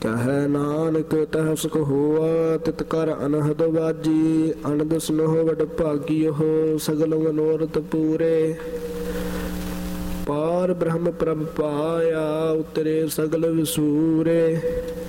ਕਹੈ ਨਾਨਕ ਤਹ ਸੁਖ ਹੋਆ ਤਿਤ ਕਰ ਅਨਹਦ ਵਾਜੀ। ਅਨੰਦ ਸੁਨੋ ਵਡ ਭਾਗਿਓ ਸਗਲ ਮਨੋਰਥ ਪੂਰੇ। ਪਾਰ ਬ੍ਰਹਮ ਪ੍ਰਭ ਪਾਇਆ ਉਤਰੇ ਸਗਲ ਵਿਸੂਰੇ।